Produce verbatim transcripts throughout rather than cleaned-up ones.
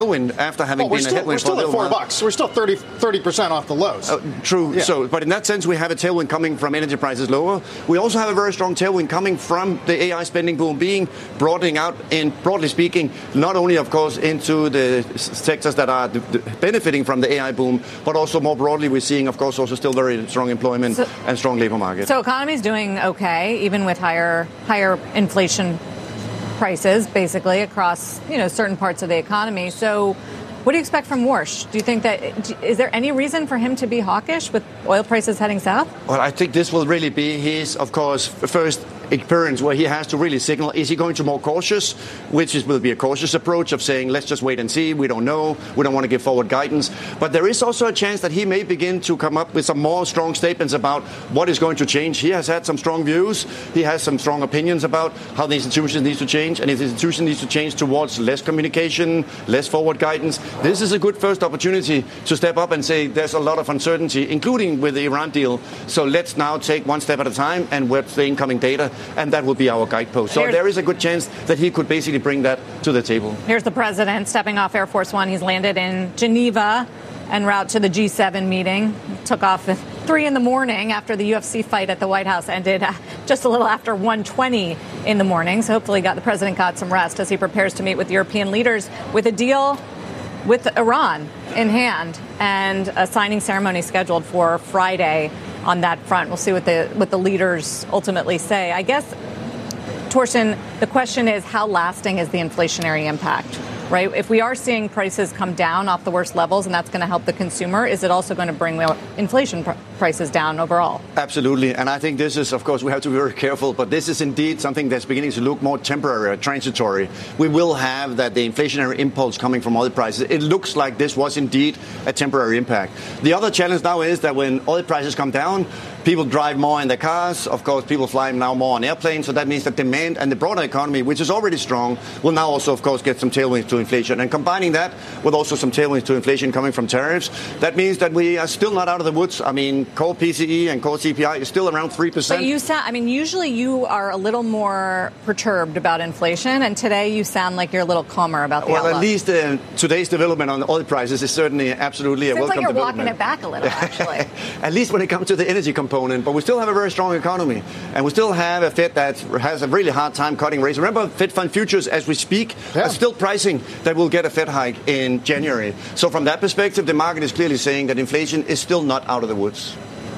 after having well, been still, a headwind we're still for a at four while. bucks. We're still thirty percent off the lows. Uh, true. Yeah. So, but in that sense, we have a tailwind coming from energy prices lower. We also have a very strong tailwind coming from the A I spending boom being broadening out, and broadly speaking, not only, of course, into the sectors that are benefiting from the A I boom, but also more broadly, we're seeing, of course, also still very strong employment so, and strong labor market. So, economy's doing okay, even with higher higher inflation prices, basically across you know certain parts of the economy. So. What do you expect from Warsh? Do you think that, is there any reason for him to be hawkish with oil prices heading south? Well, I think this will really be his, of course, first experience where he has to really signal, is he going to more cautious, which is, will be a cautious approach of saying, let's just wait and see, we don't know, we don't want to give forward guidance. But there is also a chance that he may begin to come up with some more strong statements about what is going to change. He has had some strong views, he has some strong opinions about how the institution needs to change, and if the institution needs to change towards less communication, less forward guidance, this is a good first opportunity to step up and say there's a lot of uncertainty, including with the Iran deal, so let's now take one step at a time and watch the incoming data. And that will be our guidepost. So Here's, there is a good chance that he could basically bring that to the table. Here's the president stepping off Air Force One. He's landed in Geneva en route to the G seven meeting. Took off at three in the morning after the U F C fight at the White House ended just a little after one twenty in the morning. So hopefully got the president got some rest as he prepares to meet with European leaders with a deal with Iran in hand and a signing ceremony scheduled for Friday. On that front, we'll see what the what the leaders ultimately say. I guess, Torsten, the question is, how lasting is the inflationary impact? Right? If we are seeing prices come down off the worst levels, and that's going to help the consumer, is it also going to bring inflation pr- prices down overall? Absolutely. And I think this is, of course, we have to be very careful, but this is indeed something that's beginning to look more temporary or transitory. We will have that the inflationary impulse coming from oil prices. It looks like this was indeed a temporary impact. The other challenge now is that when oil prices come down, people drive more in their cars. Of course, people fly now more on airplanes. So that means that demand and the broader economy, which is already strong, will now also, of course, get some tailwinds to inflation. And combining that with also some tailwinds to inflation coming from tariffs, that means that we are still not out of the woods. I mean, core P C E and core C P I is still around three percent. But you sound, I mean, usually you are a little more perturbed about inflation, and today you sound like you're a little calmer about the well, outlook. At least uh, today's development on oil prices is certainly absolutely Seems a welcome like you're development. walking it back a little, actually. At least when it comes to the energy component. But we still have a very strong economy, and we still have a Fed that has a really hard time cutting rates. Remember, Fed fund futures, as we speak, yeah. are still pricing that we'll get a Fed hike in January. So from that perspective, the market is clearly saying that inflation is still not out of the woods.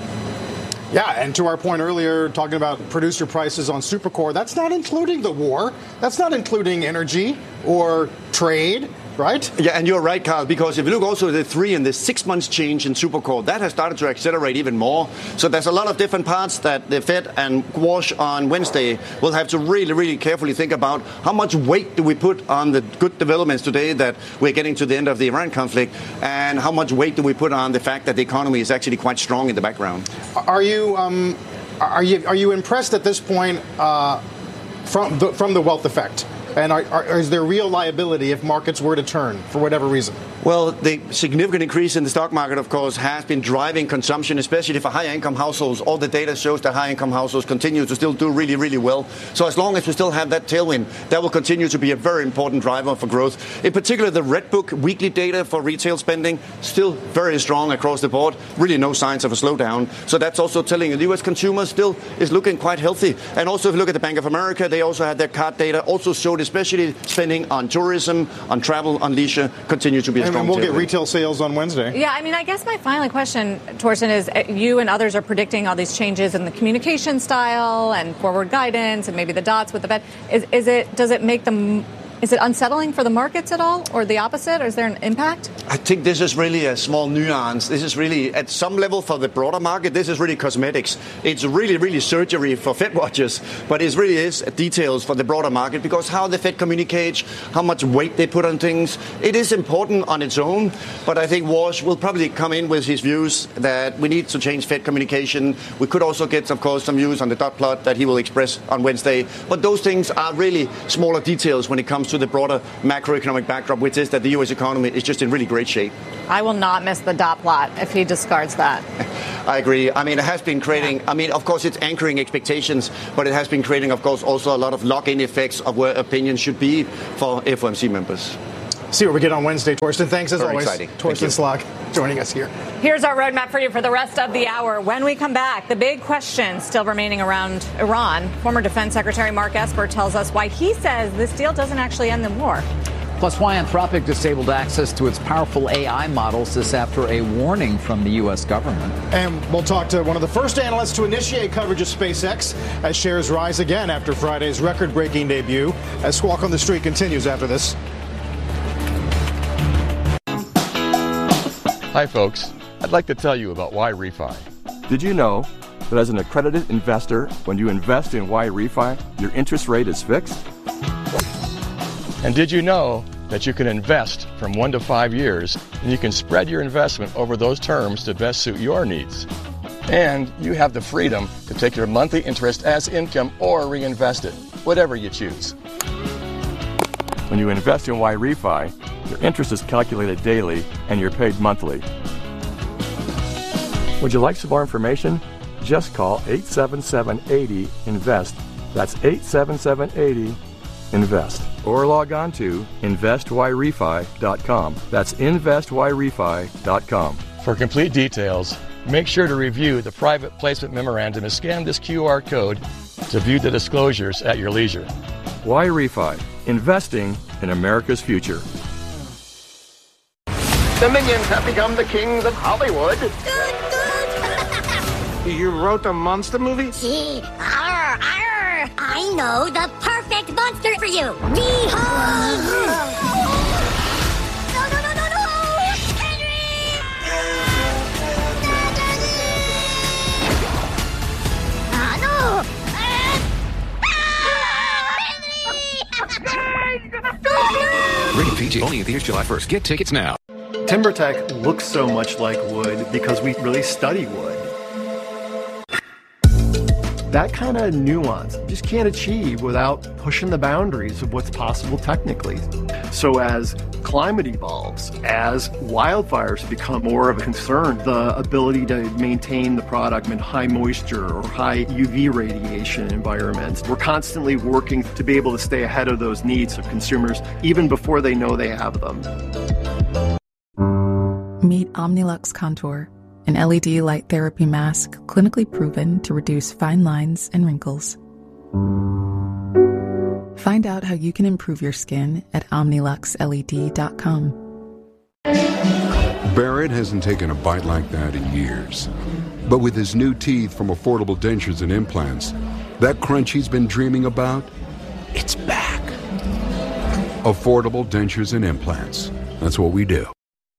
Yeah, and to our point earlier, talking about producer prices on Supercore, that's not including the war. That's not including energy or trade. Right? Yeah, and you're right, Carl, because if you look also at the three and the six months change in Supercore, that has started to accelerate even more. So there's a lot of different parts that the Fed and Warsh on Wednesday will have to really, really carefully think about. How much weight do we put on the good developments today that we're getting to the end of the Iran conflict, and how much weight do we put on the fact that the economy is actually quite strong in the background? Are you um, are you are you impressed at this point uh, from the, from the wealth effect? And are, are, is there real liability if markets were to turn for whatever reason? Well, the significant increase in the stock market, of course, has been driving consumption, especially for high-income households. All the data shows that high-income households continue to still do really, really well. So as long as we still have that tailwind, that will continue to be a very important driver for growth. In particular, the Redbook weekly data for retail spending, still very strong across the board. Really no signs of a slowdown. So that's also telling you the U S consumer still is looking quite healthy. And also, if you look at the Bank of America, they also had their card data, also showed especially spending on tourism, on travel, on leisure, continue to be a and strong we'll tailwind. Get retail sales on Wednesday. Yeah, I mean, I guess my final question, Torsten, is uh, you and others are predicting all these changes in the communication style and forward guidance and maybe the dots with the Fed. Is, is it, does it make them... Is it unsettling for the markets at all, or the opposite, or is there an impact? I think this is really a small nuance. This is really, at some level for the broader market, this is really cosmetics. It's really, really surgery for Fed watchers, but it really is details for the broader market, because how the Fed communicates, how much weight they put on things, it is important on its own, but I think Warsh will probably come in with his views that we need to change Fed communication. We could also get, of course, some views on the dot plot that he will express on Wednesday, but those things are really smaller details when it comes to to the broader macroeconomic backdrop, which is that the U S economy is just in really great shape. I will not miss the dot plot if he discards that. I agree. I mean, it has been creating, I mean, of course, it's anchoring expectations, but it has been creating, of course, also a lot of lock-in effects of where opinions should be for F O M C members. see what we get on Wednesday. Torsten, thanks as Very always. Exciting. Torsten Slok joining us here. Here's our roadmap for you for the rest of the hour. When we come back, the big question still remaining around Iran. Former Defense Secretary Mark Esper tells us why he says this deal doesn't actually end the war. Plus, why Anthropic disabled access to its powerful A I models this after a warning from the U S government. And we'll talk to one of the first analysts to initiate coverage of SpaceX as shares rise again after Friday's record-breaking debut. As Squawk on the Street continues after this. Hi, folks. I'd like to tell you about Y-Refi. Did you know that as an accredited investor, when you invest in Y-Refi, your interest rate is fixed? And did you know that you can invest from one to five years and you can spread your investment over those terms to best suit your needs? And you have the freedom to take your monthly interest as income or reinvest it, whatever you choose. When you invest in Y-Refi, your interest is calculated daily and you're paid monthly. Would you like some more information? Just call eight seven seven, eight zero, INVEST. That's eight seven seven, eight zero, INVEST. Or log on to invest y refi dot com. That's invest y refi dot com. For complete details, make sure to review the private placement memorandum and scan this Q R code to view the disclosures at your leisure. Y-Refi, investing in America's future. The Minions have become the kings of Hollywood. You wrote a monster movie? Gee, arr, arr. I know the perfect monster for you. Behold! No, no, no, no, no! Henry! Ah, no! Ah, Henry! Rated P G, only in theaters July first. Get tickets now. TimberTech looks so much like wood because we really study wood. That kind of nuance you just can't achieve without pushing the boundaries of what's possible technically. So as climate evolves, as wildfires become more of a concern, the ability to maintain the product in high moisture or high U V radiation environments, we're constantly working to be able to stay ahead of those needs of consumers even before they know they have them. Meet Omnilux Contour, an L E D light therapy mask clinically proven to reduce fine lines and wrinkles. Find out how you can improve your skin at omnilux L E D dot com. Barrett hasn't taken a bite like that in years. But with his new teeth from Affordable Dentures and Implants, that crunch he's been dreaming about, it's back. Affordable Dentures and Implants. That's what we do.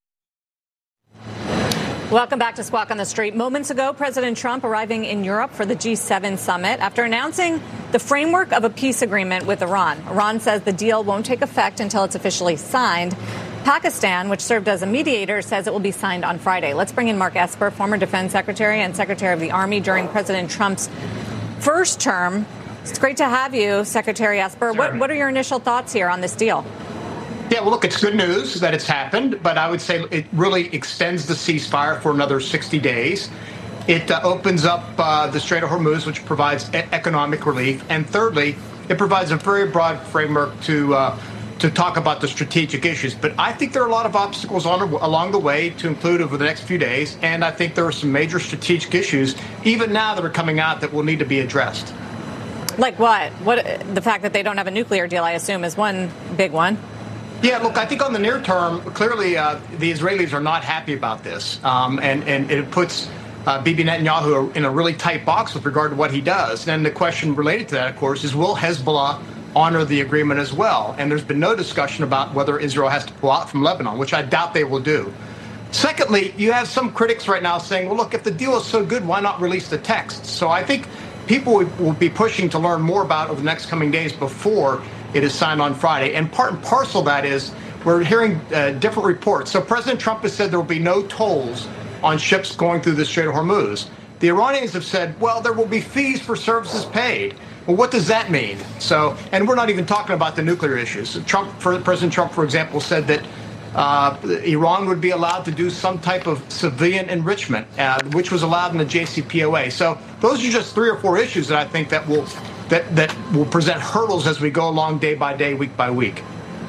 Welcome back to Squawk on the Street. Moments ago, President Trump arriving in Europe for the G seven summit after announcing the framework of a peace agreement with Iran. Iran says the deal won't take effect until it's officially signed. Pakistan, which served as a mediator, says it will be signed on Friday. Let's bring in Mark Esper, former defense secretary and secretary of the Army during President Trump's first term. It's great to have you, Secretary Esper. Sure. What, what are your initial thoughts here on this deal? Yeah, well, look, it's good news that it's happened, but I would say it really extends the ceasefire for another sixty days. It uh, opens up uh, the Strait of Hormuz, which provides e- economic relief. And thirdly, it provides a very broad framework to uh, to talk about the strategic issues. But I think there are a lot of obstacles on along the way to include over the next few days. And I think there are some major strategic issues, even now, that are coming out that will need to be addressed. Like what? What? The fact that they don't have a nuclear deal, I assume, is one big one. Yeah, look, I think on the near term, clearly uh, the Israelis are not happy about this. Um, and, and it puts uh, Bibi Netanyahu in a really tight box with regard to what he does. And the question related to that, of course, is will Hezbollah honor the agreement as well? And there's been no discussion about whether Israel has to pull out from Lebanon, which I doubt they will do. Secondly, you have some critics right now saying, well, look, if the deal is so good, why not release the text? So I think people will be pushing to learn more about it over the next coming days before it is signed on Friday. And part and parcel of that is we're hearing uh, different reports. So President Trump has said there will be no tolls on ships going through the Strait of Hormuz. The Iranians have said, well, there will be fees for services paid. Well, what does that mean? So, and we're not even talking about the nuclear issues. Trump, for, President Trump, for example, said that uh, Iran would be allowed to do some type of civilian enrichment, uh, which was allowed in the J C P O A. So those are just three or four issues that I think that will that, that will present hurdles as we go along day by day, week by week.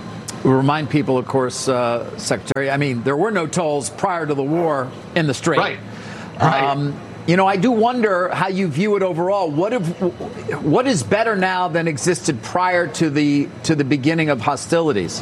We'll remind people, of course, uh, Secretary, I mean, there were no tolls prior to the war in the Strait. Right. Right. Um, you know, I do wonder how you view it overall. What if, what is better now than existed prior to the to the beginning of hostilities?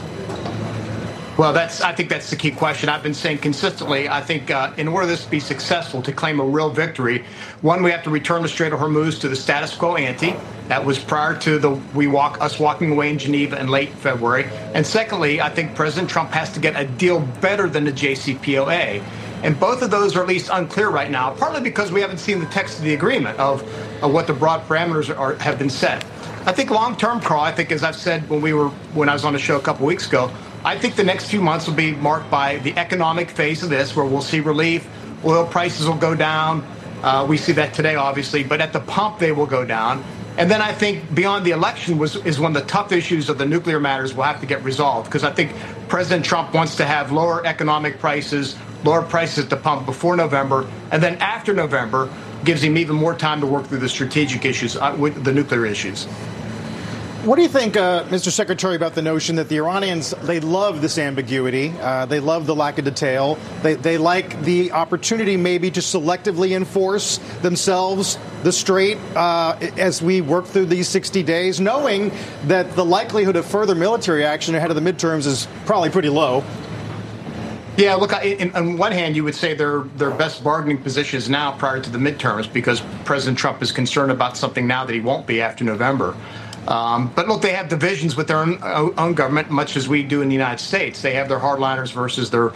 Well, that's. I think that's the key question. I've been saying consistently, I think uh, in order for this to be successful, to claim a real victory, one, we have to return the Strait of Hormuz to the status quo ante. That was prior to the we walk us walking away in Geneva in late February. And secondly, I think President Trump has to get a deal better than the J C P O A. And both of those are at least unclear right now, partly because we haven't seen the text of the agreement of, of what the broad parameters are, have been set. I think long term, Carl, I think, as I've said when we were when I was on the show a couple weeks ago, I think the next few months will be marked by the economic phase of this, where we'll see relief. Oil prices will go down. Uh, we see that today, obviously, but at the pump, they will go down. And then I think beyond the election was is when the tough issues of the nuclear matters will have to get resolved, because I think President Trump wants to have lower economic prices, lower prices at the pump before November, and then after November gives him even more time to work through the strategic issues, uh, with the nuclear issues. What do you think, uh, Mister Secretary, about the notion that the Iranians, they love this ambiguity, uh, they love the lack of detail, they, they like the opportunity maybe to selectively enforce themselves the Strait uh, as we work through these sixty days, knowing that the likelihood of further military action ahead of the midterms is probably pretty low? Yeah, look, in, on one hand, you would say their their best bargaining position is now prior to the midterms, because President Trump is concerned about something now that he won't be after November. Um, but look, they have divisions with their own, own government, much as we do in the United States. They have their hardliners versus their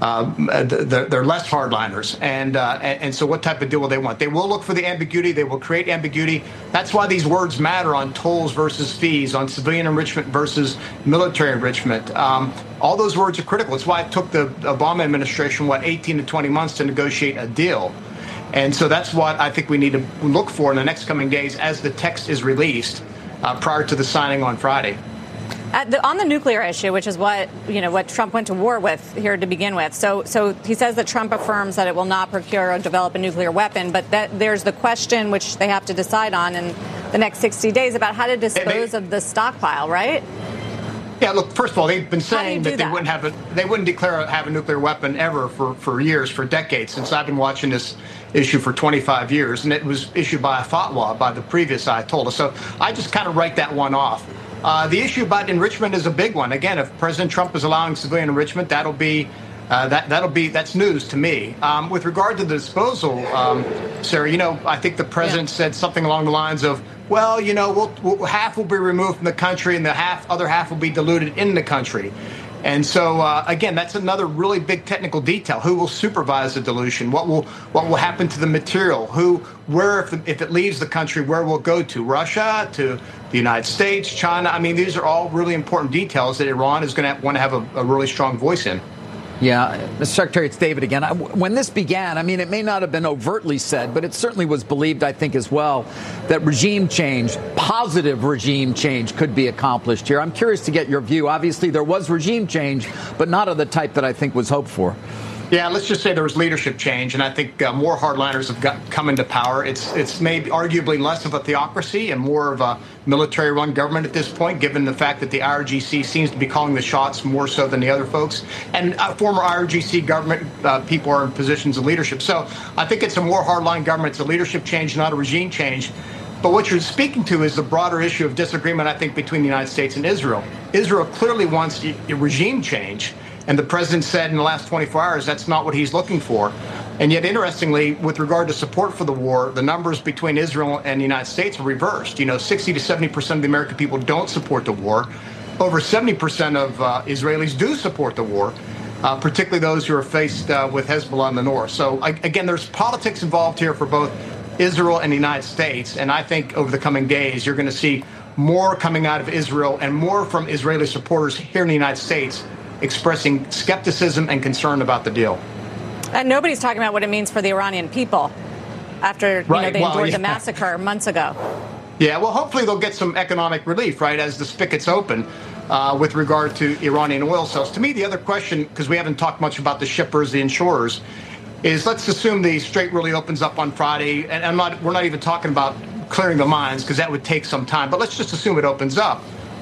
uh, their, their less hardliners. And, uh, and so what type of deal will they want? They will look for the ambiguity. They will create ambiguity. That's why these words matter on tolls versus fees, on civilian enrichment versus military enrichment. Um, all those words are critical. It's why it took the Obama administration, what, eighteen to twenty months to negotiate a deal. And so that's what I think we need to look for in the next coming days as the text is released. Uh, prior to the signing on Friday. At the, on the nuclear issue, which is what you know what Trump went to war with here to begin with. So, so he says that Trump affirms that it will not procure or develop a nuclear weapon, but that there's the question which they have to decide on in the next sixty days about how to dispose they, of the stockpile, right? Yeah, look, first of all, they've been saying that they that? wouldn't have a, they wouldn't declare have a nuclear weapon ever for, for years, for decades, since I've been watching this issue for twenty-five years, and it was issued by a fatwa by the previous Ayatollah. So I just kind of write that one off. Uh, the issue about enrichment is a big one. Again, if President Trump is allowing civilian enrichment, that'll be uh, that that'll be that's news to me. Um, with regard to the disposal, um, Sarah, you know, I think the president yeah. said something along the lines of, well, you know, we'll, we'll, half will be removed from the country, and the half other half will be diluted in the country. And so, uh, again, that's another really big technical detail. Who will supervise the dilution? What will what will happen to the material? Who, where, if, the, if it leaves the country, where will it go to? Russia, to the United States, China? I mean, these are all really important details that Iran is going to want to have a, a really strong voice in. Yeah, Mister Secretary, it's David again. When this began, I mean, it may not have been overtly said, but it certainly was believed, I think, as well, that regime change, positive regime change, could be accomplished here. I'm curious to get your view. Obviously, there was regime change, but not of the type that I think was hoped for. Yeah, let's just say there was leadership change, and I think uh, more hardliners have got, come into power. It's it's maybe arguably less of a theocracy and more of a military-run government at this point, given the fact that the I R G C seems to be calling the shots more so than the other folks. And uh, former I R G C government uh, people are in positions of leadership. So I think it's a more hardline government. It's a leadership change, not a regime change. But what you're speaking to is the broader issue of disagreement, I think, between the United States and Israel. Israel clearly wants a regime change. And the president said in the last twenty-four hours that's not what he's looking for. And yet, interestingly, with regard to support for the war, the numbers between Israel and the United States are reversed. You know, sixty to seventy percent of the American people don't support the war. Over seventy percent of uh, Israelis do support the war, uh, particularly those who are faced uh, with Hezbollah in the north. So, I, again, there's politics involved here for both Israel and the United States. And I think over the coming days, you're going to see more coming out of Israel and more from Israeli supporters here in the United States expressing skepticism and concern about the deal. And nobody's talking about what it means for the Iranian people after you right. know, they well, endured yeah. the massacre months ago. Yeah, well, hopefully they'll get some economic relief, right, as the spigots open uh, with regard to Iranian oil sales. To me, the other question, because we haven't talked much about the shippers, the insurers, is let's assume the Strait really opens up on Friday. And I'm not, we're not even talking about clearing the mines, because that would take some time. But let's just assume it opens up.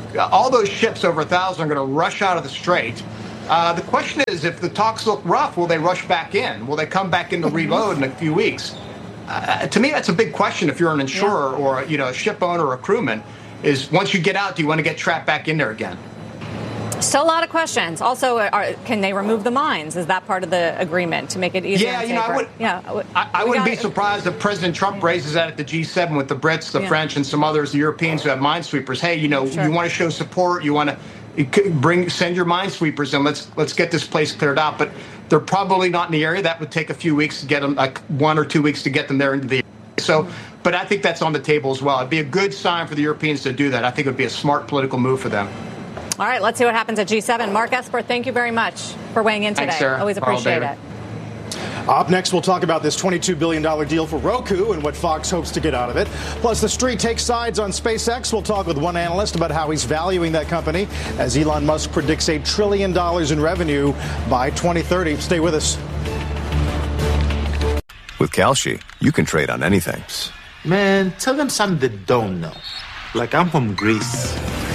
all those ships over a thousand are going to rush out of the strait. Uh, the question is, if the talks look rough, will they rush back in? Will they come back in to reload in a few weeks? Uh, to me, that's a big question if you're an insurer yeah. or you know a ship owner or a crewman, is once you get out, do you want to get trapped back in there again? Still a lot of questions. Also, are, can they remove the mines? Is that part of the agreement to make it easier yeah, and you know, safer? I, would, yeah, I, I wouldn't gotta, be surprised if President Trump raises that at the G seven with the Brits, the yeah. French, and some others, the Europeans who have minesweepers. Hey, you know, sure. you want to show support, you want to bring, send your minesweepers and let's let's get this place cleared out. But they're probably not in the area. That would take a few weeks to get them, like one or two weeks to get them there into the area. So, but I think that's on the table as well. It'd be a good sign for the Europeans to do that. I think it would be a smart political move for them. All right, let's see what happens at G seven. Mark Esper, thank you very much for weighing in today. Thanks, Sarah. Always appreciate Paul, it. Up next, we'll talk about this twenty-two billion dollars deal for Roku and what Fox hopes to get out of it. Plus, the street takes sides on SpaceX. We'll talk with one analyst about how he's valuing that company as Elon Musk predicts a trillion dollars in revenue by twenty thirty. Stay with us. With Kalshi, you can trade on anything. Man, tell them something they don't know. Like I'm from Greece.